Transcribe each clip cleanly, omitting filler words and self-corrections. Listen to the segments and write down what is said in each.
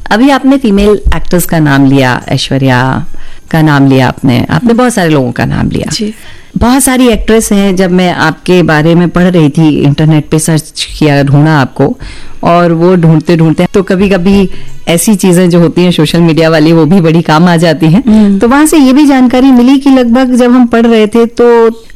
अभी आपने female actors का नाम लिया, ऐश्वर्या का नाम लिया, आपने बहुत सारे लोगों का नाम लिया जी। बहुत सारी एक्ट्रेस हैं। जब मैं आपके बारे में पढ़ रही थी, इंटरनेट पे सर्च किया, ढूंढा आपको, और वो ढूंढते ढूंढते तो कभी कभी ऐसी चीजें जो होती हैं सोशल मीडिया वाली, वो भी बड़ी काम आ जाती हैं। तो वहां से ये भी जानकारी मिली कि लगभग जब हम पढ़ रहे थे तो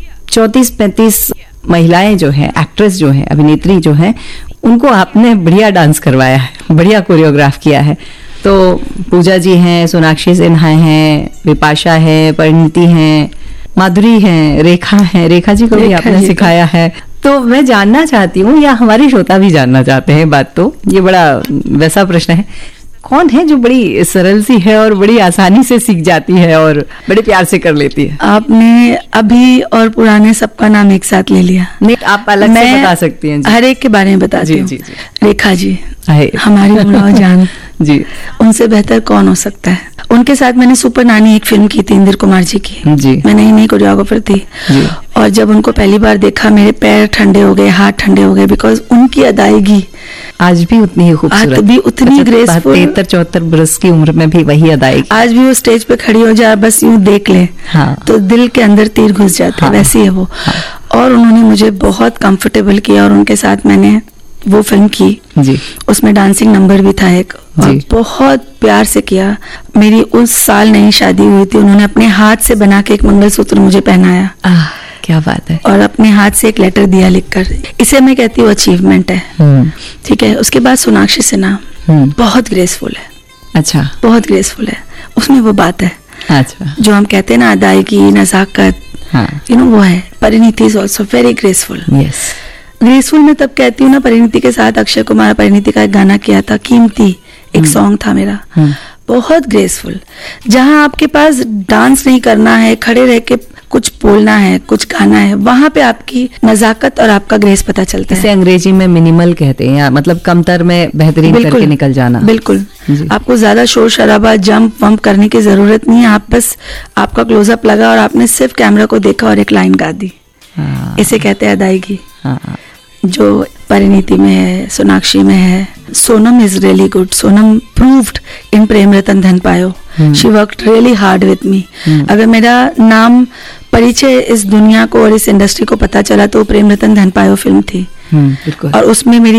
34-35 महिलाएं जो हैं, एक्ट्रेस जो हैं, अभिनेत्री जो हैं, उनको आपने बढ़िया डांस करवाया है, बढ़िया कोरियोग्राफ किया है। तो पूजा जी हैं, सोनाक्षी सिन्हा हैं, विपाशा है, परिणीति हैं, माधुरी हैं, रेखा जी को भी आपने सिखाया है। तो मैं जानना चाहती हूँ, या हमारे श्रोता भी जानना चाहते हैं, बात तो ये बड़ा वैसा प्रश्न है, कौन है जो बड़ी सरल सी है और बड़ी आसानी से सीख जाती है और बड़े प्यार से कर लेती है? आपने अभी और पुराने सबका नाम एक साथ ले लिया। नहीं, आप अलग से बता सकती हैं। हर एक के बारे में बताती हूँ। रेखा जी हमारी बुलाओ जान जी, उनसे बेहतर कौन हो सकता है। उनके साथ मैंने सुपर नानी एक फिल्म की थी, इंदिर कुमार जी की जी। मैं नई कोरियोग्राफर थी जी। और जब उनको पहली बार देखा, मेरे पैर ठंडे हो गए, हाथ ठंडे हो गए, बिकॉज उनकी अदायगी आज भी उतनी ही खूबसूरत, भी उतनी ग्रेसफुल। 73-74 बरस की उम्र में भी वही अदायगी। आज भी वो स्टेज पे खड़ी हो जाए, बस यूं देख ले, हाँ। तो दिल के अंदर तीर घुस जाता है, वैसी है वो। और उन्होंने मुझे बहुत कंफर्टेबल किया और उनके साथ मैंने वो फिल्म की जी। उसमें डांसिंग नंबर भी था एक, और बहुत प्यार से किया। मेरी उस साल नई शादी हुई थी, उन्होंने अपने हाथ से बना के एक मंगलसूत्र मुझे पहनाया। क्या बात है। और अपने हाथ से एक लेटर दिया लिखकर। इसे मैं कहती हूँ अचीवमेंट है। ठीक है। उसके बाद सोनाक्षी सिन्हा बहुत ग्रेसफुल है। अच्छा। बहुत ग्रेसफुल है, उसमें वो बात है। अच्छा। जो हम कहते हैं ना, अदायगी, नजाकत, यू नो, वो है। Parineeti is also very graceful. Yes. Graceful मैं तब कहती हूँ ना, परिणीति के साथ अक्षय कुमार परिणीति का एक गाना किया था, कीमती एक सॉन्ग था मेरा, बहुत ग्रेसफुल। जहाँ आपके पास डांस नहीं करना है, खड़े रह के कुछ बोलना है, कुछ गाना है, वहां पे आपकी नजाकत और आपका ग्रेस पता चलता है। इसे अंग्रेजी में मिनिमल कहते हैं, या मतलब कमतर में बेहतरीन करके निकल जाना। बिल्कुल। आपको ज्यादा शोर शराबा, जंप वंप करने की जरूरत नहीं है। आप बस, आपका क्लोजअप लगा और आपने सिर्फ कैमरा को देखा और एक लाइन गा दी। इसे कहते हैं अदायगी। जो परिणीति में है, सोनाक्षी में है। Sonam is really good. Sonam proved इन प्रेम रतन धन पायो। She worked really hard with me. अगर मेरा नाम, परिचय इस दुनिया को और इस इंडस्ट्री को पता चला तो प्रेम रतन धन पायो फिल्म थी। और उसमें मेरी